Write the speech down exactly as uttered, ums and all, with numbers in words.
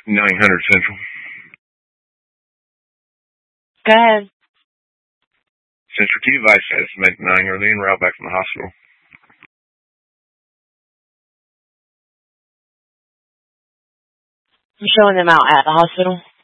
nine hundred Central. Go ahead. Central Key Vice says make nine early and route back from the hospital. I'm showing them out at the hospital.